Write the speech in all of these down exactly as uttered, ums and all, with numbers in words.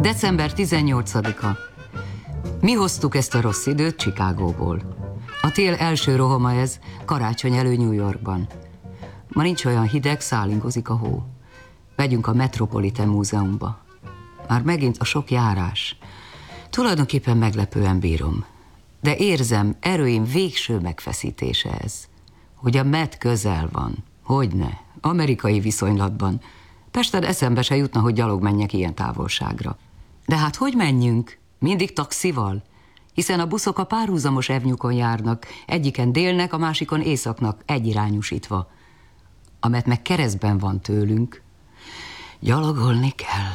december tizennyolcadika. Mi hoztuk ezt a rossz időt Chicagóból. A tél első rohama ez, karácsony elő New Yorkban. Ma nincs olyan hideg, szállingozik a hó. Megyünk a Metropolitan Múzeumba. Már megint a sok járás. Tulajdonképpen meglepően bírom. De érzem, erőim végső megfeszítése ez. Hogy a Met közel van. Hogyne, amerikai viszonylatban. Pesten eszembe se jutna, hogy gyalog menjek ilyen távolságra. De hát hogy menjünk? Mindig taxival? Hiszen a buszok a párhuzamos evnyukon járnak, egyiken délnek, a másikon északnak, egyirányúsítva. A Met meg keresztben van tőlünk. Gyalogolni kell.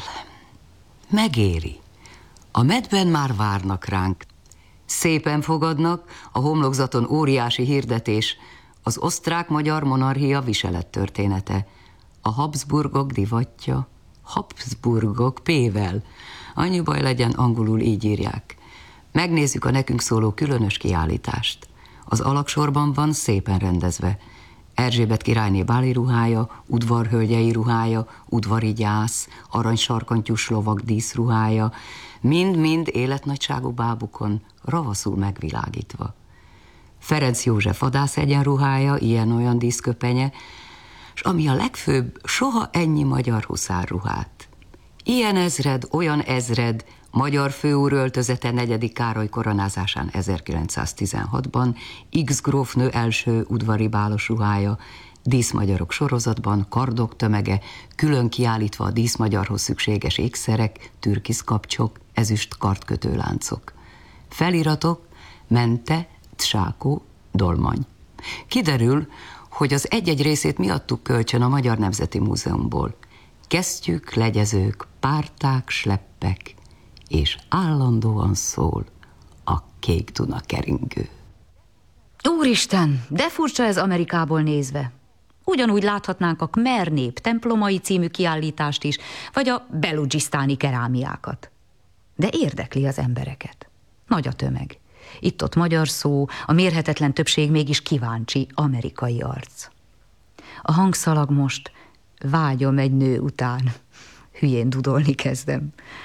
Megéri. A Metben már várnak ránk. Szépen fogadnak, a homlokzaton óriási hirdetés, az osztrák-magyar monarchia viselettörténete. A Habsburgok divatja, Habsburgok P-vel. Annyi baj legyen, angolul így írják. Megnézzük a nekünk szóló különös kiállítást. Az alaksorban van szépen rendezve. Erzsébet királyné báli ruhája, udvarhölgyei ruhája, udvari gyász, aranysarkantyús lovag díszruhája, mind-mind életnagyságú bábukon, ravaszul megvilágítva. Ferenc József vadász egyenruhája, ilyen-olyan díszköpenye, s ami a legfőbb, soha ennyi magyar huszárruhát. Ilyen ezred, olyan ezred, magyar főúr öltözete negyedik Károly koronázásán ezerkilencszáztizenhatban, X grófnő első udvari bálos ruhája, díszmagyarok sorozatban, kardok tömege, külön kiállítva a díszmagyarhoz szükséges ékszerek, türkiszkapcsok, ezüst kardkötőláncok. Feliratok, Mente, Tsákó, Dolmany. Kiderül, hogy az egy-egy részét mi adtuk kölcsön a Magyar Nemzeti Múzeumból. Kesztyűk, legyezők, párták, sleppek, és állandóan szól a Kék Duna keringő. Úristen, de furcsa ez Amerikából nézve. Ugyanúgy láthatnánk a Khmer nép templomai című kiállítást is, vagy a beludzsisztáni kerámiákat. De érdekli az embereket. Nagy a tömeg. Itt-ott magyar szó, a mérhetetlen többség mégis kíváncsi, amerikai arc. A hangszalag most vágyom egy nő után. Hülyén dudolni kezdem.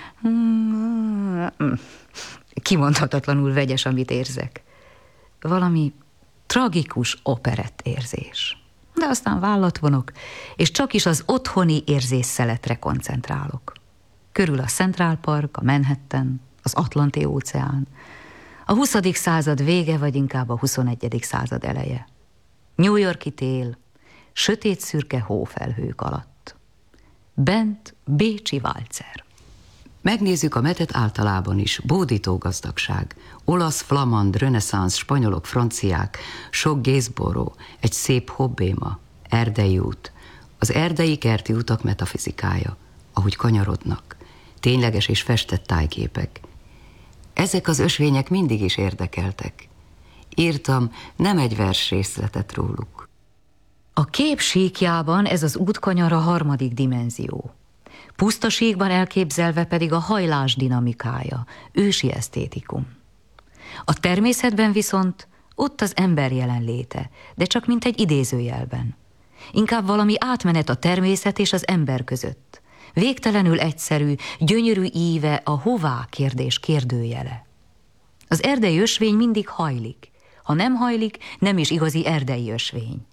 Kimondhatatlanul vegyes, amit érzek. Valami tragikus operett érzés. De aztán vállat vonok, és csak is az otthoni érzésszeletre koncentrálok. Körül a Central Park, a Manhattan, az Atlanti óceán, a huszadik század vége, vagy inkább a huszonegyedik század eleje. New York-i tél, sötét szürke hófelhők alatt. Bent bécsi válcer. Megnézzük a Metet általában is, bódító gazdagság. Olasz, flamand, reneszánsz, spanyolok, franciák, sok gészboró, egy szép hobbéma, erdei út. Az erdei kerti utak metafizikája, ahogy kanyarodnak, tényleges és festett tájképek. Ezek az ösvények mindig is érdekeltek. Írtam nem egy vers részletet róluk. A kép síkjában ez az útkanyar a harmadik dimenzió. Pusztasíkban elképzelve pedig a hajlás dinamikája, ősi esztétikum. A természetben viszont ott az ember jelenléte, de csak mint egy idézőjelben. Inkább valami átmenet a természet és az ember között. Végtelenül egyszerű, gyönyörű íve a hová kérdés kérdőjele. Az erdei ösvény mindig hajlik. Ha nem hajlik, nem is igazi erdei ösvény.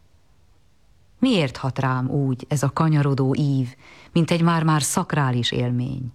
Miért hat rám úgy ez a kanyarodó ív, mint egy már-már szakrális élmény?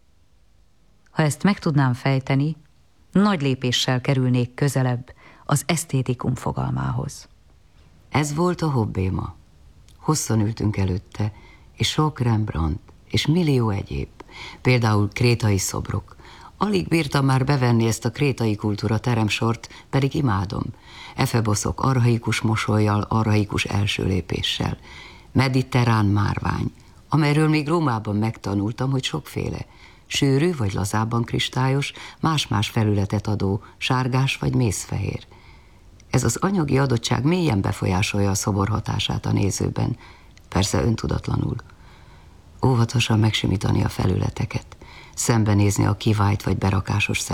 Ha ezt meg tudnám fejteni, nagy lépéssel kerülnék közelebb az esztétikum fogalmához. Ez volt a hobbéma. Hosszan ültünk előtte, és sok Rembrandt, és millió egyéb, például krétai szobrok. Alig bírtam már bevenni ezt a krétai kultúra teremsort, pedig imádom. Efeboszok archaikus mosollyal, archaikus első lépéssel. Mediterrán márvány, amelyről még Rómában megtanultam, hogy sokféle. Sűrű vagy lazábban kristályos, más-más felületet adó, sárgás vagy mészfehér. Ez az anyagi adottság mélyen befolyásolja a szobor hatását a nézőben, persze öntudatlanul. Óvatosan megsimítani a felületeket, szembenézni a kivájt vagy berakásos